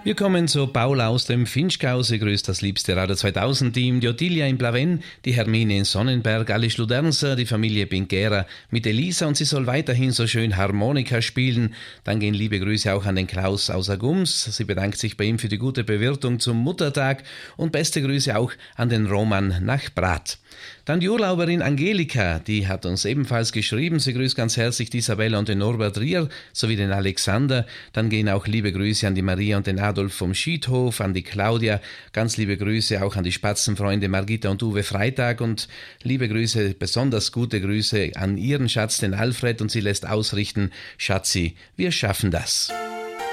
Wir kommen zu Paula aus dem Finchgau. Sie grüßt das liebste Radio 2000-Team, die Ottilia in Blaven, die Hermine in Sonnenberg, alle Schluderser, die Familie Pinkera mit Elisa und sie soll weiterhin so schön Harmonika spielen. Dann gehen liebe Grüße auch an den Klaus aus Agums. Sie bedankt sich bei ihm für die gute Bewirtung zum Muttertag und beste Grüße auch an den Roman nach Brat. Dann die Urlauberin Angelika, die hat uns ebenfalls geschrieben. Sie grüßt ganz herzlich die Isabella und den Norbert Rier sowie den Alexander. Dann gehen auch liebe Grüße an die Maria und den Adolf vom Schiedhof, an die Claudia. Ganz liebe Grüße auch an die Spatzenfreunde Margita und Uwe Freitag und liebe Grüße, besonders gute Grüße an ihren Schatz, den Alfred, und sie lässt ausrichten: Schatzi, wir schaffen das.